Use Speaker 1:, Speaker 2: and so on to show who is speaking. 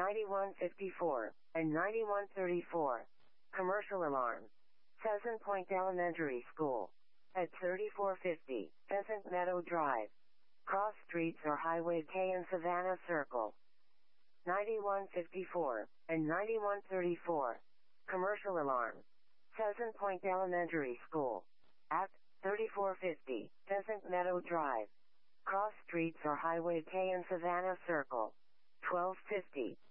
Speaker 1: 9154, and 9134. Commercial alarm. Pheasant Point Elementary School. At 3450, Pheasant Meadow Drive. Cross streets or Highway K and Savannah Circle. 9154, and 9134. Commercial alarm. Pheasant Point Elementary School. At 3450, Pheasant Meadow Drive. Cross streets or Highway K and Savannah Circle. 1250.